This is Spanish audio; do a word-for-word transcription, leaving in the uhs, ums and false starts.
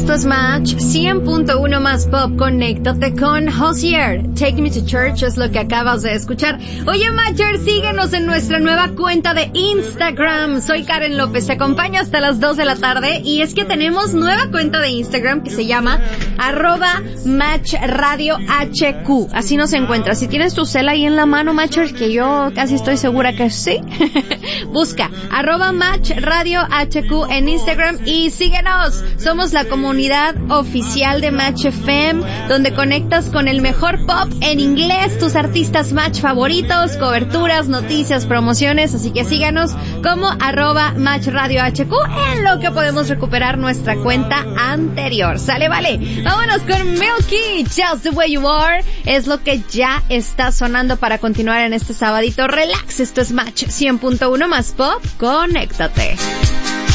Esto es Match cien punto uno más Pop. Conéctate con Hozier. Take Me to Church es lo que acabas de escuchar. Oye, Matcher, síguenos en nuestra nueva cuenta de Instagram. Soy Karen López, te acompaño hasta las dos de la tarde. Y es que tenemos nueva cuenta de Instagram que se llama arroba Match Radio H Q. Así nos encuentras. Si tienes tu cel ahí en la mano, Matcher, que yo casi estoy segura que sí, busca arroba Match Radio H Q en Instagram y síguenos. Somos la comunidad oficial de Match F M, donde conectas con el mejor pop en inglés, tus artistas Match favoritos, coberturas, noticias, promociones, así que síganos como arroba Match Radio H Q, en lo que podemos recuperar nuestra cuenta anterior. Sale, vale. Vámonos con Milky, Just the Way You Are, es lo que ya está sonando para continuar en este sabadito relax. Esto es Match cien punto uno más Pop, conéctate.